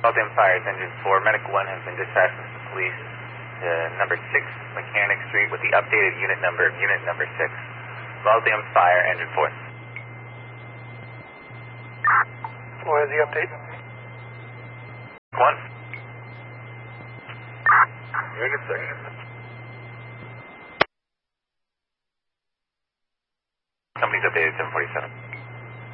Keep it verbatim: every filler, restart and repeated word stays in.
Waltham Fire is engine four. Medic one has been dispatched with the police to number six Mechanic Street with the updated unit number of unit number six. Waltham Fire, engine four. What is the update? One. Unit six. Company's updated seven forty-seven.